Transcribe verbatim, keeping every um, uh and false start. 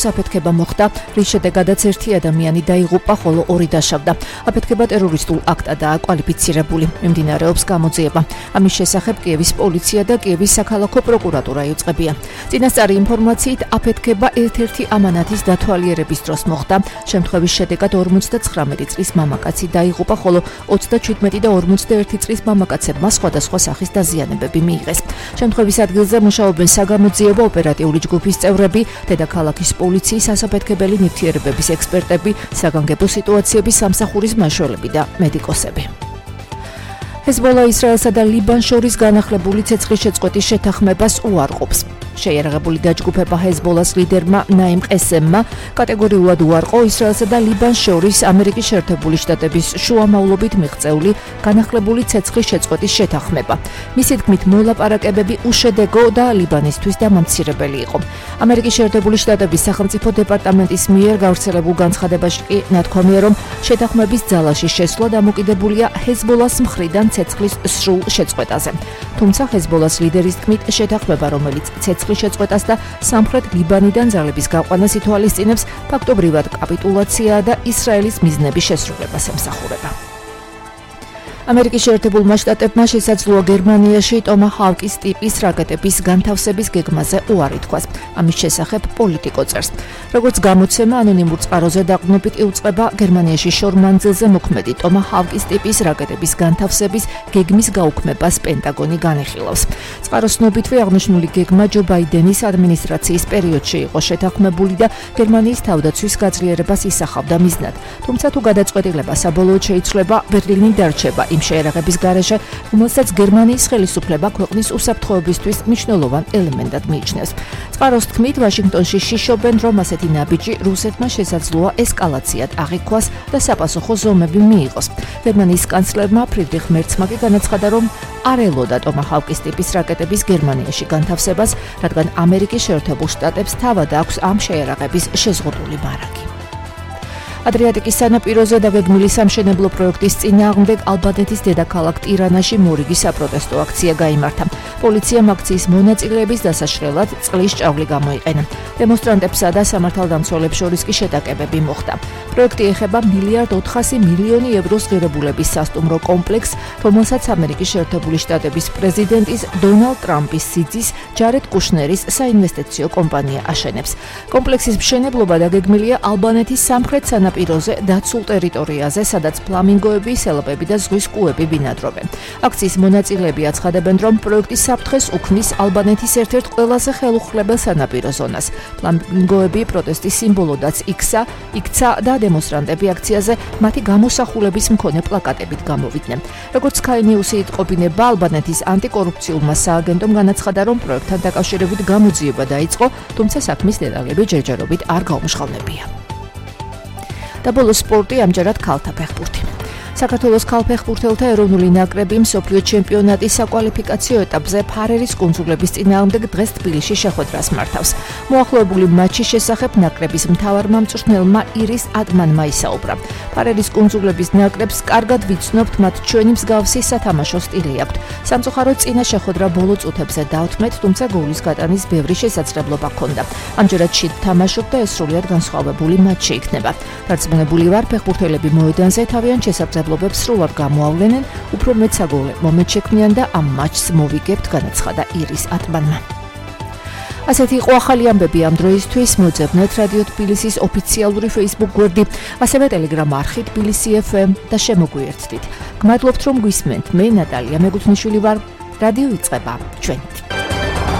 აფეთქება მოხდა, რის შედეგადაც ერთი ადამიანი დაიღუპა, ხოლო ორი დაშავდა. აფეთქება ტერორისტულ აქტადაა კვალიფიცირებული. მიმდინარეობს გამოძიება. ამის შესახებ კიევის პოლიცია და კიევის საქალაქო პროკურატურა იუწყებია. წინასწარი ინფორმაციით, აფეთქება ერთ-ერთი ამანათის დათვალიერების დროს მოხდა. შემთხვევის შედეგად ორმოცდაცხრამეტი წლის მამაკაცი დაიღუპა, ხოლო ოცდაჩვიდმეტი და ორმოცდაერთი წლის მამაკაცებმა სხვადასხვა სახის დაზიანებები მიიღეს. შემთხვევის ადგილზე მუშაობენ საგამოძიებო ოპერატიული ჯგუფის წევრები, დედაქალაქის პოლიციის ასაფეთქებელი ნივთიერებების ექსპერტები, საგანგებო სიტუაციების სამსახურის მმართველები და მედიკოსები. ჰეზბოლა ისრაელსა და ლიბანს შორის განახლებული ცეცხლის შეწყვეტის შეთანხმებას უარყოფს. შეიარაღებული დაჯგუფება ჰეზბოლას ლიდერმა ნაიმ ყესემმა კატეგორიულად უარყო ისრაელსა და ლიბანს შორის ამერიკის შეერთებული შტატების შუამავლობით მიღწეული განახლებული ცეცხლის შეწყვეტის შეთანხმება. მისი თქმით, მოლაპარაკებები უშედეგო და ლიბანისთვის დამამცირებელი იყო. ამერიკის შეერთებული შტატების სახელმწიფო დეპარტამენტის მიერ გავრცელებულ განცხადებაში კი ნათქვამია, რომ შეთანხმების ძალაში შესვლა დამოკიდებულია ჰეზბოლას მხრიდან ცეცხლის სრულ შეწყვეტაზე. თუმცა ჰეზბოლას ლიდერის თქმით, შეთანხმება, რომელიც ცეცხლის შეწყვეტას და სამხრეთ ლიბანიდან ძალების გაყვანას ითვალისწინებს, ფაქტობრივად კაპიტულაციაა და ისრაელის მიზნების შესრულებას ემსახურება. ამერიკის შეერთებულმა შტატებმა შესაძლოა გერმანიაში ტომაჰავკის ტიპის რაკეტების განთავსების გეგმაზე უარი თქვას. ამის შესახებ პოლიტიკო წერს. როგორც გამოცემა ანონიმურ წყაროზე დაყრდნობით იუწყება, გერმანიაში შორმანძილზე მოქმედი ტომაჰავკის ტიპის რაკეტების განთავსების გეგმის გაუქმებას პენტაგონი განიხილავს. წყაროს ცნობითვე აღნიშნული გეგმა ჯო ბაიდენის ადმინისტრაციის პერიოდში იყო შეთანხმებული და გერმანიის თავდაცვის გაძლიერებას ისახავდა მიზნად. თუმცა თუ გადაწყვეტილება საბოლოოდ შეიცვლება, ბერლინი დარჩება იმ შეერაღების გარეშე, რომელსაც გერმანიის ხელისუფლება ქვეყნის უსაფრთხოებისთვის მნიშვნელოვან ელემენტად მიიჩნევს. წყაროს თქმით, ვაშინგტონში შიშობენ, რომ ასეთი ნაბიჯი რუსეთმა შესაძლოა ესკალაციად აღიქვას და საპასუხო ზომები მიიღოს. გერმანიის კანცლერმა ფრიდრიხ მერცმა კი განაცხადა, რომ არ ელოდა ტომაჰავკის ტიპის რაკეტების გერმანიაში განთავსებას, რადგან ამერიკის შეერთებულ შტატებს თავად აქვს ამ შეერაღების შეზღუდული მარაგი. ადრიატიკის სანაპიროზე დაგეგმილი სამშენებლო პროექტის წინააღმდეგ ალბანეთის დედაქალაქ ტირანაში მორიგი საპროტესტო აქცია გაიმართა. პოლიციამ აქციის მონაწილეების დასაშრელად წყლის ჭავლი გამოიყენა. დემონსტრანტებსა და სამართალდამცველებს შორის კი შეტაკებები მოხდა. პროექტი ეხება მილიარდ ოთხასი მილიონი ევროს ღირებულების სასტუმრო კომპლექსს, რომელსაც ამერიკის შეერთებული შტატების პრეზიდენტის დონალდ ტრამპის სიძის ჯარედ კუშნერის საინვესტიციო კომპანია აშენებს. კომპლექსის მშენებლობა დაგეგმილია ალბანეთის სამხრეთ სანაპიროზე დაცულ ტერიტორიაზე, სადაც ფლამინგოები, სელაპები და ზღვის კუები ბინადრობენ. აქციის მონაწილეები აცხადებენ, რომ პროექტი საფრთხეს უქმნის ალბანეთის ერთ-ერთ ყველაზე ხელუხლებელ სანაპირო ზონას. ფლამინგოები პროტესტის სიმბოლოდაც იქცა, იქცა და დემონსტრანტები აქციაზე მათი გამოსახულების მქონე პლაკატებით გამოვიდნენ. როგორც Sky News-ი იტყობინება, ალბანეთის ანტიკორუფციულმა სააგენტომ განაცხადა, რომ პროექტთან დაკავშირებით გამოძიება დაიწყო, თუმცა საქმის დეტალები ჯერჯერობით არ გაუმჟღავნებია. და ბოლოს სპორტი, ამჯერად ქალთა ფეხბურთი. საქართველოს ქალფეხბურთელთა ეროვნული ნაკრები მსოფლიო ჩემპიონატის საკვალიფიკაციო ეტაპზე ფარერის კუნძულების წინააღმდეგ დღეს თბილისში შეხვედრას მართავს. მოახლოებული მატჩის შესახებ ნაკრების მთავარ მამწვრთნელმა ირის ატმანმა ისაუბრა. ფარერის კუნძულების ნაკრებს კარგად ვიცნობთ, მათ ჩვენი მსგავსი სათამაშო სტილი აქვთ. სამწუხაროდ წინა შეხვედრა ბოლო წუთებზე დავთმეთ, თუმცა გოლის გატანის ბევრი შესაძლებლობა ჰქონდა. ამჯერად შიდ თამაშობ და ეს სრულიად განსხვავებული მატჩი იქნება. დარწმუნებული ვარ, ფეხბურთელები მოედანზე თავიანთ შესაძლებლობებს სრულად გამოავლენენ, უფრო მეტ საგოლე მომენტ შექმნიან და ამ მატჩს მოვიგებთ, განაცხადა ირის ატმანმა. ასეთი იყო ახალი ამბები ამ დროისთვის. მოძებნეთ რადიო თბილისის ოფიციალური Facebook გვერდი, ასევე Telegram არხი თბილისი ეფ ემ და შემოგვიერთდით. გმადლობთ, რომ გვისმენთ. მე ნატალია მეგუთნიშვილი ვარ. რადიო იწყება ჩვენით.